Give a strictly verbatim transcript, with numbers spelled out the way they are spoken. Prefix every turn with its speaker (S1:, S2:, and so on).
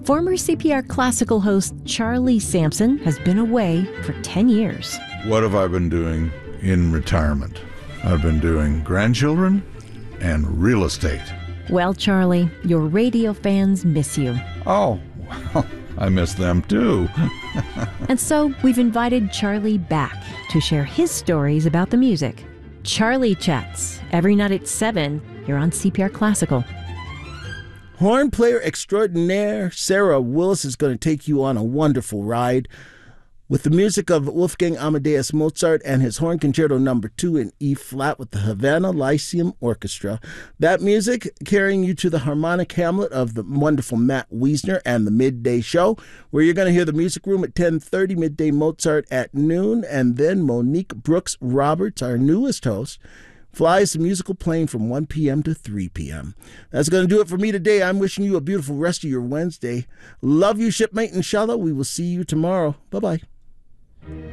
S1: Former C P R Classical host Charlie Sampson has been away for ten years.
S2: What have I been doing in retirement? I've been doing grandchildren and real estate.
S1: Well, Charlie, your radio fans miss you.
S2: Oh, well, I miss them too.
S1: And so we've invited Charlie back to share his stories about the music. Charlie Chats, every night at seven, here on C P R Classical.
S3: Horn player extraordinaire Sarah Willis is going to take you on a wonderful ride with the music of Wolfgang Amadeus Mozart and his Horn Concerto Number Two in E flat with the Havana Lyceum Orchestra. That music carrying you to the harmonic hamlet of the wonderful Matt Wiesner and the Midday Show, where you're going to hear the Music Room at ten thirty, Midday Mozart at noon, and then Monique Brooks Roberts, our newest host, flies the musical plane from one p.m. to three p.m. That's going to do it for me today. I'm wishing you a beautiful rest of your Wednesday. Love you, shipmate, inshallah. We will see you tomorrow. Bye-bye.